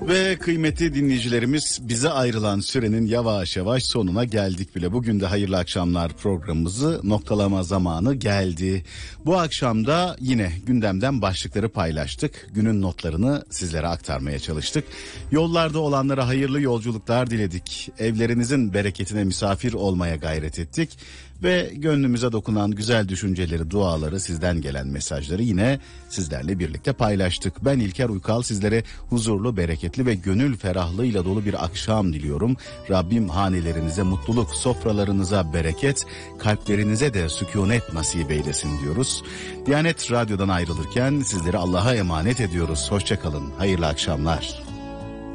Ve kıymetli dinleyicilerimiz, bize ayrılan sürenin yavaş yavaş sonuna geldik bile. Bugün de hayırlı akşamlar programımızı noktalama zamanı geldi. Bu akşam da yine gündemden başlıkları paylaştık. Günün notlarını sizlere aktarmaya çalıştık. Yollarda olanlara hayırlı yolculuklar diledik. Evlerinizin bereketine misafir olmaya gayret ettik. Ve gönlümüze dokunan güzel düşünceleri, duaları, sizden gelen mesajları yine sizlerle birlikte paylaştık. Ben İlker Uykal, sizlere huzurlu, bereketli ve gönül ferahlığıyla dolu bir akşam diliyorum. Rabbim hanelerinize mutluluk, sofralarınıza bereket, kalplerinize de sükunet nasip eylesin diyoruz. Diyanet Radyo'dan ayrılırken sizleri Allah'a emanet ediyoruz. Hoşça kalın, hayırlı akşamlar.